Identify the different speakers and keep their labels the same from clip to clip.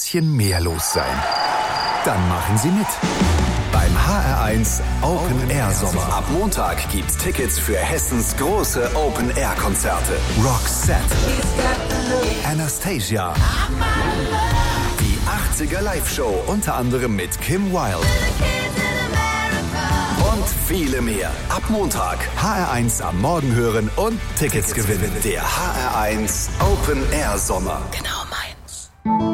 Speaker 1: bisschen mehr los sein? Dann machen Sie mit. Beim HR1 Open Air Sommer.
Speaker 2: Ab Montag gibt's Tickets für Hessens große Open Air Konzerte.
Speaker 1: Roxette, Anastasia, die 80er Live-Show, unter anderem mit Kim Wilde.
Speaker 2: Und viele mehr. Ab Montag.
Speaker 1: HR1 am Morgen hören und Tickets gewinnen.
Speaker 2: Der HR1 Open Air Sommer.
Speaker 3: Genau meins.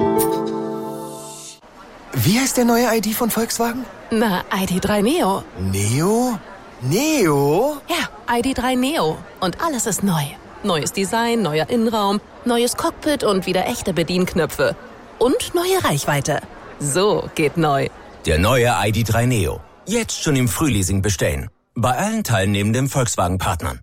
Speaker 4: Wie heißt der neue ID von Volkswagen?
Speaker 3: Na, ID.3 Neo.
Speaker 4: Neo? Neo?
Speaker 3: Ja, ID.3 Neo. Und alles ist neu. Neues Design, neuer Innenraum, neues Cockpit und wieder echte Bedienknöpfe. Und neue Reichweite. So geht neu.
Speaker 5: Der neue ID.3 Neo. Jetzt schon im Frühleasing bestellen. Bei allen teilnehmenden Volkswagen-Partnern.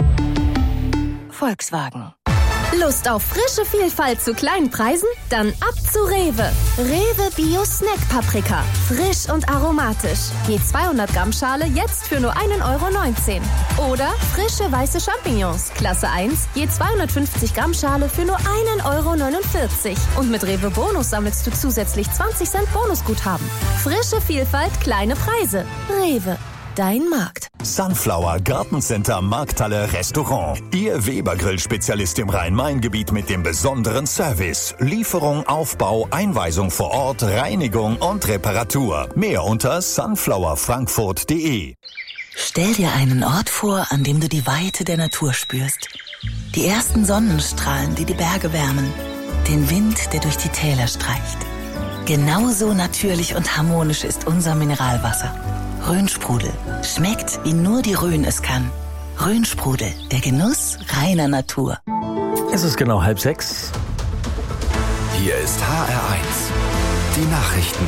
Speaker 6: Volkswagen. Lust auf frische Vielfalt zu kleinen Preisen? Dann ab zu Rewe. Rewe Bio Snack Paprika. Frisch und aromatisch. Je 200 Gramm Schale jetzt für nur 1,19 €. Oder frische weiße Champignons. Klasse 1. Je 250 Gramm Schale für nur 1,49 €. Und mit Rewe Bonus sammelst du zusätzlich 20 Cent Bonusguthaben. Frische Vielfalt, kleine Preise. Rewe. Dein Markt.
Speaker 7: Sunflower Gartencenter Markthalle Restaurant. Ihr Weber-Grill-Spezialist im Rhein-Main-Gebiet mit dem besonderen Service. Lieferung, Aufbau, Einweisung vor Ort, Reinigung und Reparatur. Mehr unter sunflowerfrankfurt.de.
Speaker 8: Stell dir einen Ort vor, an dem du die Weite der Natur spürst. Die ersten Sonnenstrahlen, die die Berge wärmen. Den Wind, der durch die Täler streicht. Genauso natürlich und harmonisch ist unser Mineralwasser. Rhönsprudel. Schmeckt, wie nur die Rhön es kann. Rhönsprudel, der Genuss reiner Natur.
Speaker 9: Es ist genau 5:30.
Speaker 1: Hier ist HR1. Die Nachrichten.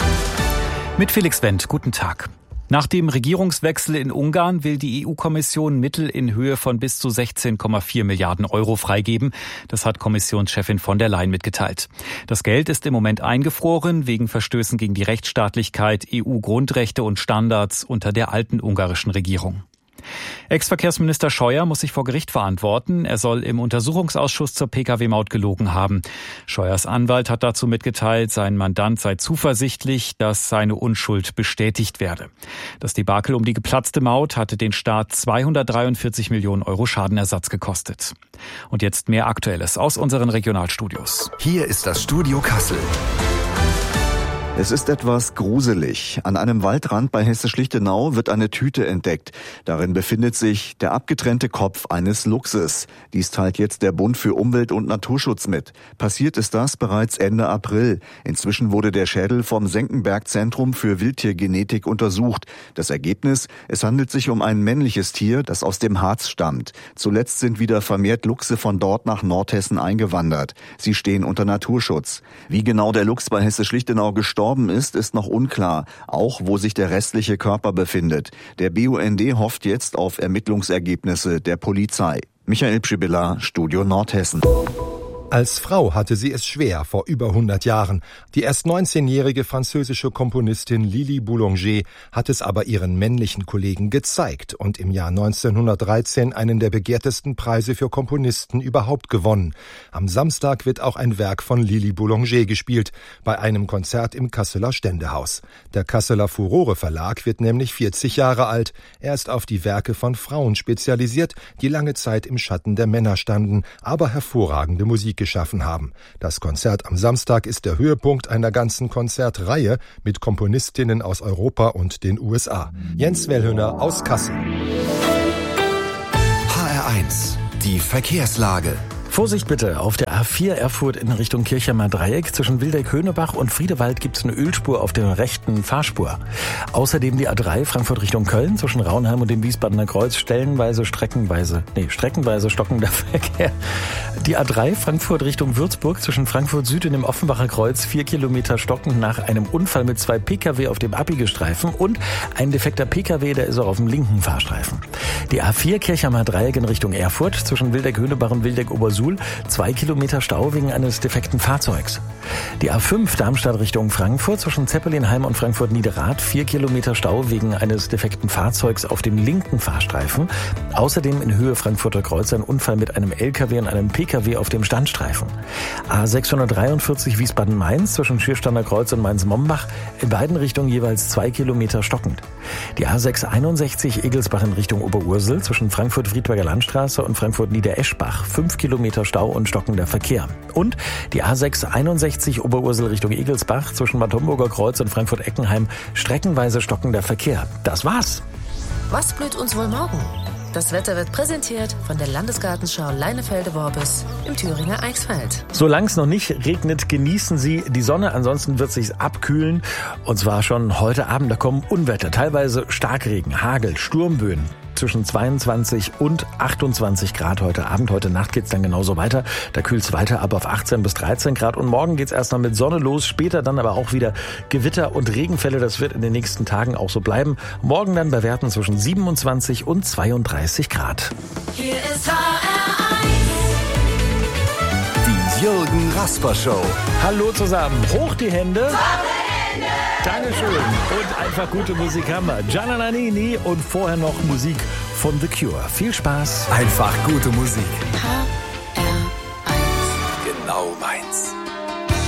Speaker 10: Mit Felix Wendt, guten Tag. Nach dem Regierungswechsel in Ungarn will die EU-Kommission Mittel in Höhe von bis zu 16,4 Milliarden € freigeben. Das hat Kommissionschefin von der Leyen mitgeteilt. Das Geld ist im Moment eingefroren wegen Verstößen gegen die Rechtsstaatlichkeit, EU-Grundrechte und Standards unter der alten ungarischen Regierung. Ex-Verkehrsminister Scheuer muss sich vor Gericht verantworten. Er soll im Untersuchungsausschuss zur Pkw-Maut gelogen haben. Scheuers Anwalt hat dazu mitgeteilt, sein Mandant sei zuversichtlich, dass seine Unschuld bestätigt werde. Das Debakel um die geplatzte Maut hatte den Staat 243 Millionen € Schadenersatz gekostet. Und jetzt mehr Aktuelles aus unseren Regionalstudios.
Speaker 1: Hier ist das Studio Kassel.
Speaker 11: Es ist etwas gruselig. An einem Waldrand bei Hessisch-Lichtenau wird eine Tüte entdeckt. Darin befindet sich der abgetrennte Kopf eines Luchses. Dies teilt jetzt der Bund für Umwelt- und Naturschutz mit. Passiert ist das bereits Ende April. Inzwischen wurde der Schädel vom Senckenberg-Zentrum für Wildtiergenetik untersucht. Das Ergebnis? Es handelt sich um ein männliches Tier, das aus dem Harz stammt. Zuletzt sind wieder vermehrt Luchse von dort nach Nordhessen eingewandert. Sie stehen unter Naturschutz. Wie genau der Luchs bei Hessisch-Lichtenau gestorben ist noch unklar, auch wo sich der restliche Körper befindet. Der BUND hofft jetzt auf Ermittlungsergebnisse der Polizei. Michael Pschibilla, Studio Nordhessen.
Speaker 12: Als Frau hatte sie es schwer vor über 100 Jahren. Die erst 19-jährige französische Komponistin Lili Boulanger hat es aber ihren männlichen Kollegen gezeigt und im Jahr 1913 einen der begehrtesten Preise für Komponisten überhaupt gewonnen. Am Samstag wird auch ein Werk von Lili Boulanger gespielt, bei einem Konzert im Kasseler Ständehaus. Der Kasseler Furore Verlag wird nämlich 40 Jahre alt. Er ist auf die Werke von Frauen spezialisiert, die lange Zeit im Schatten der Männer standen, aber hervorragende Musik geschaffen haben. Das Konzert am Samstag ist der Höhepunkt einer ganzen Konzertreihe mit Komponistinnen aus Europa und den USA. Jens Wellhöhner aus Kassel.
Speaker 1: HR1, die Verkehrslage.
Speaker 9: Vorsicht bitte, auf der A4 Erfurt in Richtung Kirchheimer Dreieck zwischen Wildeck-Höhnebach und Friedewald gibt es eine Ölspur auf der rechten Fahrspur. Außerdem die A3 Frankfurt Richtung Köln zwischen Raunheim und dem Wiesbadener Kreuz streckenweise stockender Verkehr. Die A3 Frankfurt Richtung Würzburg zwischen Frankfurt Süd und dem Offenbacher Kreuz 4 Kilometer stockend nach einem Unfall mit 2 Pkw auf dem Abbiegerstreifen und ein defekter Pkw, der ist auch auf dem linken Fahrstreifen. Die A4 Kirchheimer Dreieck in Richtung Erfurt zwischen Wildeck-Höhnebach und Wildeck-Obersüd Suhl 2 Kilometer Stau wegen eines defekten Fahrzeugs. Die A5 Darmstadt Richtung Frankfurt zwischen Zeppelinheim und Frankfurt-Niederrad 4 Kilometer Stau wegen eines defekten Fahrzeugs auf dem linken Fahrstreifen. Außerdem in Höhe Frankfurter Kreuz ein Unfall mit einem LKW und einem PKW auf dem Standstreifen. A643 Wiesbaden-Mainz zwischen Schiersteiner Kreuz und Mainz-Mombach in beiden Richtungen jeweils 2 Kilometer stockend. Die A661 Egelsbach in Richtung Oberursel zwischen Frankfurt-Friedberger Landstraße und Frankfurt-Niedereschbach 5 Kilometer Stau und stockender Verkehr. Und die A661 Oberursel Richtung Egelsbach zwischen Bad Homburger Kreuz und Frankfurt-Eckenheim streckenweise stockender Verkehr. Das war's.
Speaker 13: Was blüht uns wohl morgen? Das Wetter wird präsentiert von der Landesgartenschau Leinefelde-Worbis im Thüringer Eichsfeld.
Speaker 9: Solange es noch nicht regnet, genießen Sie die Sonne. Ansonsten wird es sich abkühlen. Und zwar schon heute Abend. Da kommen Unwetter, teilweise Starkregen, Hagel, Sturmböen. Zwischen 22 und 28 Grad heute Abend. Heute Nacht geht's dann genauso weiter. Da kühlt's weiter ab auf 18 bis 13 Grad. Und morgen geht's erstmal mit Sonne los. Später dann aber auch wieder Gewitter und Regenfälle. Das wird in den nächsten Tagen auch so bleiben. Morgen dann bei Werten zwischen 27 und 32 Grad.
Speaker 13: Hier ist HR1.
Speaker 2: Die Jürgen Rasper Show.
Speaker 9: Hallo zusammen. Hoch die Hände. Dankeschön. Und einfach gute Musik haben wir. Gianna Nannini und vorher noch Musik von The Cure. Viel Spaß.
Speaker 2: Einfach gute Musik.
Speaker 13: HR1.
Speaker 2: Genau meins.